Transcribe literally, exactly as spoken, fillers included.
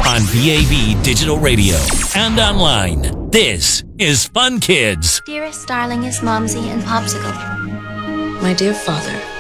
on B A B Digital Radio and online. This is Fun Kids. Dearest, darlingest Momsy and Popsicle. My dear father,